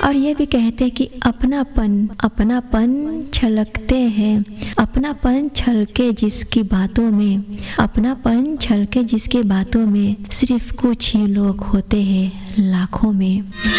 और ये भी कहते हैं कि अपनापन छलकते हैं, अपनापन छलके जिसकी बातों में, अपनापन छलके जिसकी बातों में, सिर्फ कुछ ही लोग होते हैं लाखों में।